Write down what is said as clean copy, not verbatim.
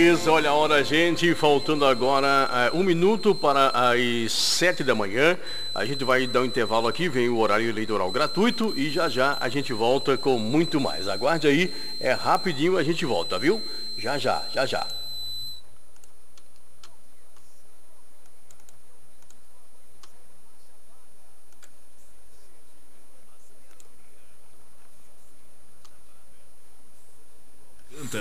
beleza, olha a hora, gente, faltando agora 1 minuto para as 7 da manhã. A gente vai dar um intervalo aqui, vem o horário eleitoral gratuito e já já a gente volta com muito mais. Aguarde aí, é rapidinho, a gente volta, viu? Já já.